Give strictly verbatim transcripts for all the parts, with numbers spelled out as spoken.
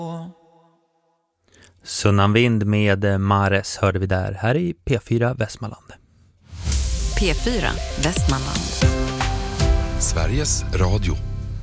Sunnan vind med Mares hörde vi där här i P fyra Västmanland. P fyra Västmanland. Sveriges Radio.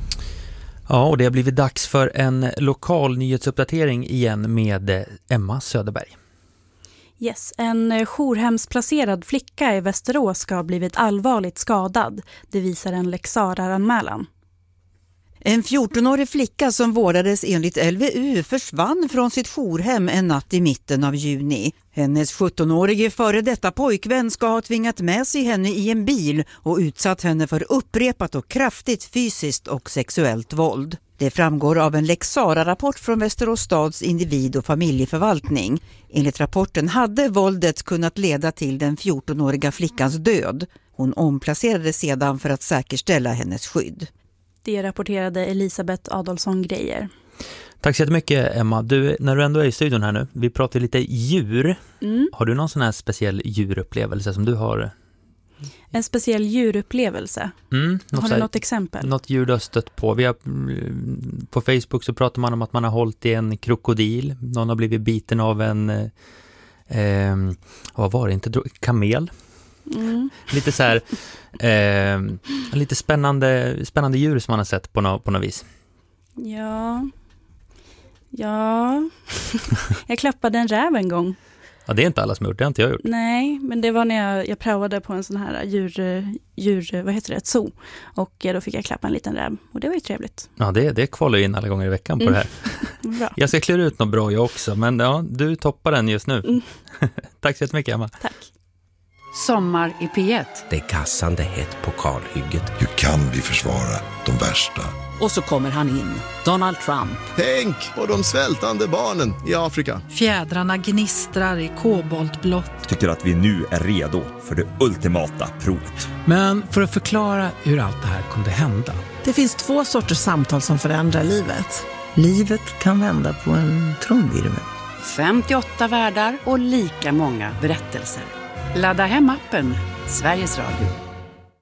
Ja, och det har blivit dags för en lokal nyhetsuppdatering igen med Emma Söderberg. Yes, en jourhemsplacerad flicka i Västerås ska ha blivit allvarligt skadad. Det visar en Lex Sarah-anmälan. En fjortonårig flicka som vårdades enligt L V U försvann från sitt jourhem en natt i mitten av juni. Hennes sjuttonårige före detta pojkvän ska ha tvingat med sig henne i en bil och utsatt henne för upprepat och kraftigt fysiskt och sexuellt våld. Det framgår av en Lex Sarah-rapport från Västerås stads individ- och familjeförvaltning. Enligt rapporten hade våldet kunnat leda till den fjortonåriga flickans död. Hon omplacerades sedan för att säkerställa hennes skydd. Det rapporterade Elisabeth Adolfsson Grejer. Tack så jättemycket, Emma. Du, när du ändå är i studion här nu, vi pratar lite djur. Mm. Har du någon sån här speciell djurupplevelse som du har? En speciell djurupplevelse? Mm, har du något exempel? Något djur du har stött på. Vi har, på Facebook så pratar man om att man har hållit i en krokodil. Någon har blivit biten av en, eh, vad var det, inte kamel? Mm. Lite så här eh, lite spännande spännande djur som man har sett på, no, på något vis. Ja. Ja. Jag klappade en räv en gång. Ja, det är inte alla som har gjort, det har inte jag gjort. Nej, men det var när jag, jag praoade på en sån här djur, djur, vad heter det, ett zoo. Och då fick jag klappa en liten räv. Och det var ju trevligt. Ja, det, det kvalar in alla gånger i veckan på mm. det här. Bra. Jag ska klura ut något bra jag också, men ja, du toppar den just nu. Mm. Tack så jättemycket, Emma. Tack. Sommar i P ett. Det är gassande hett på kalhygget. Hur kan vi försvara de värsta? Och så kommer han in, Donald Trump. Tänk på de svältande barnen i Afrika. Fjädrarna gnistrar i koboltblått. Tycker att vi nu är redo för det ultimata provet. Men för att förklara hur allt det här kunde hända. Det finns två sorters samtal som förändrar livet. Livet kan vända på en trumvirvel. femtioåtta världar och lika många berättelser. Ladda hem appen Sveriges Radio.